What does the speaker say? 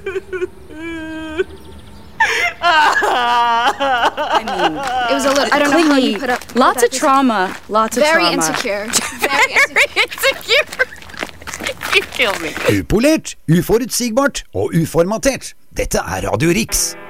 I mean, it was a little, I don't know how you put up with Lots that. of trauma. Lots of Very trauma. insecure. Very insecure. You kill me. Upolert, uforutsigbart og uformatert. Dette er Radio Riks.